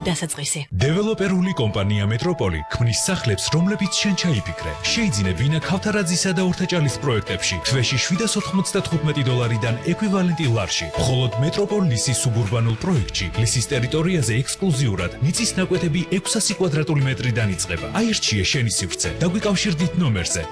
დასაწყისი. დეველოპერული კომპანია მეტროპოლი ქმნის სახლებს, რომლებიც შენ ჩაიფიქრე. შეიძინე ვინა ქავთარაძისა და ორთაჭალის პროექტებში თვეში $795-დან ეკვივალენტი ლარში. მხოლოდ მეტროპოლ ლისის სუბურბანულ პროექტში ლისის ტერიტორიაზე ექსკლუზიურად მიწის ნაკვეთები 600 კვადრატული მეტრიდან იწყება. აირჩიე შენი სივრცე. დაგვიკავშირდით ნომერზე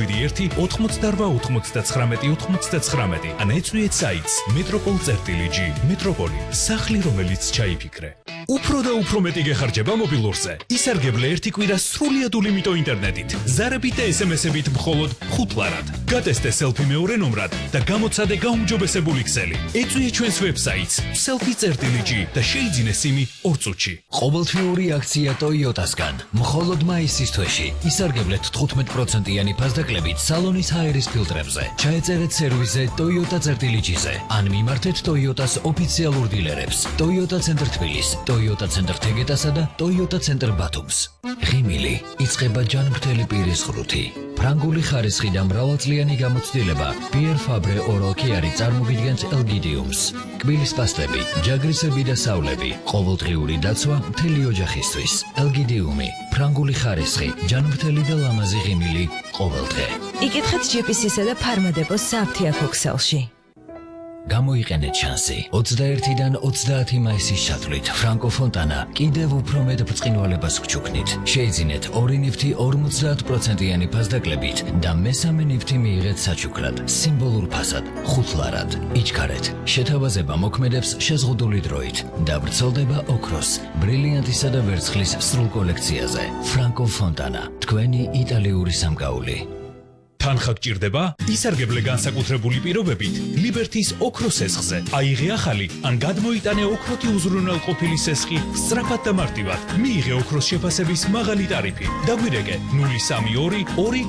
578-99-99 ან ეწვიეთ საიტს metropol.g. მეტროპოლი, სახლი, რომელიც ჩაიფიქრე. უფრო და უფრო მეტი გეხარჯება მობილურზე. ისარგებლე ერთი კვირა სრულიად ულიმიტო ინტერნეტით. ზარებით და SMS-ებით მხოლოდ 5 ლარად. გატესტე selfie მეორე ნომრად და გამოცადე გაუმჯობესებული ქსელი. ეწვიე ჩვენს ვებსაიტს selfie.g და შეიძინე სიმი 2 წუთში. ყოველთვიური აქცია Toyota-სგან. მხოლოდ მაისის თვეში ისარგებლეთ 15%-იანი ფასდაკლებით სალონის ჰაერის ფილტრებზე. ჩაეწერეთ სერვისზე Toyota.g-ზე ან მიმართეთ Toyota-s ოფიციალურ დილერებს. Toyota ცენტრ თბილისს, Toyota ცენტრ თეგეტასა და Toyota ცენტრ ბათუმს. ღიმილი იწყება ჯანმრთელი პირის ღრუთი. ფრანგული ხარისხი და მრავალწლიანი გამოცდილება Pierre Fabre Oral Care წარმოგიდგენთ ელგიდიუმს. კბილის პასტები, ჯაგრისები და სავლები, ყოველდღიური დაცვა მთელი ოჯახისთვის. ელგიდიუმი, ფრანგული ხარისხი, ჯანმრთელი და ლამაზი ღიმილი ყოველდღე. იკითხეთ GPS-ისა და ფარმადეპოს საფთიაქო ქსელში. გამოიყენეთ შანსი. 21-დან 30 მაისის ჩათვლით ფრანკო ფონტანა კიდევ უფრო მეტ ბრწყინვალებას გჩუქნით. შეიძინეთ 2 ნივთი 50%-იანი ფასდაკლებით და მესამე ნივთი მიიღეთ საჩუქრად, სიმბოლურ ფასად, 5 ლარად. იჩქარეთ. შეთავაზება მოქმედებს შეზღუდული დროით და ვრცელდება ოქროს, ბრილიანტისა და ვერცხლის სრულ კოლექციაზე. ფრანკო ფონტანა, თქვენი იტალიური სამკაული. თანხა გჭირდება? ისარგებლე განსაკუთრებული პირობებით ლიბერთის ოქროს სესხზე. აიღე ახალი ან გადმოიტანე ოქროთი უზრუნველყოფილი სესხი სწრაფად და მარტივად. მიიღე ოქროს შეფასების მაღალი ტარიფი. დაგვირეკე 032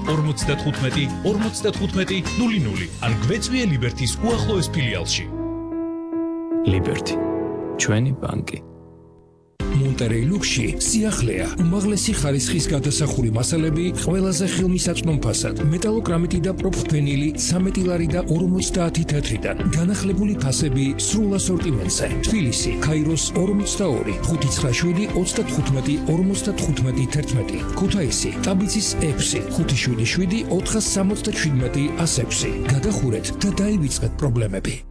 2 55 00 ან გვეწვიე ლიბერთის უახლოეს ფილიალში. ლიბერთი, ჩვენი ბანკი. მონტერეი ლუქსში სიახლეა, უმაღლესი ხარისხის გადასახური მასალები ყველაზე ხელმისაწვდომ ფასად, მეტალოკრამიტი და პროფენილი 13 ლარი და 50 თეთრიდან, განახლებული ფასები სრულ ასორტიმენტზე. თბილისი, ქაიროს 42, 597 35 55 11. ქუთაისი, ტაბიცის 6, 577 477 106. გადახურეთ და დაივიწყეთ პრობლემები.